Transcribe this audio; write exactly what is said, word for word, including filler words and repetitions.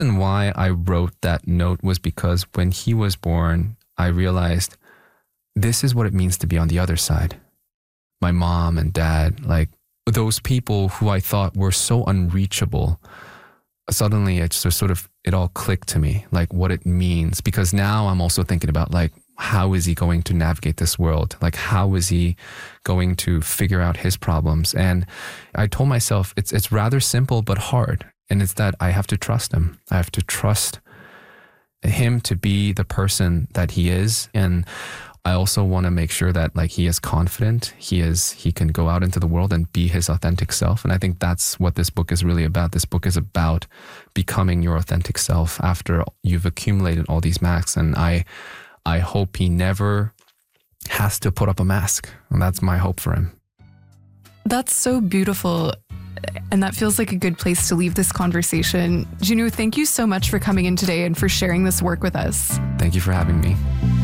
And why I wrote that note was because when he was born, I realized this is what it means to be on the other side. My mom and dad, like those people who I thought were so unreachable, suddenly it just sort of, it all clicked to me, like what it means. Because now I'm also thinking about like, how is he going to navigate this world? Like, how is he going to figure out his problems? And I told myself it's it's rather simple but hard. And it's that I have to trust him. I have to trust him to be the person that he is. And I also want to make sure that like he is confident. He is he can go out into the world and be his authentic self. And I think that's what this book is really about. This book is about becoming your authentic self after you've accumulated all these masks. And I I hope he never has to put up a mask. And that's my hope for him. That's so beautiful. And that feels like a good place to leave this conversation. Jinwoo, thank you so much for coming in today and for sharing this work with us. Thank you for having me.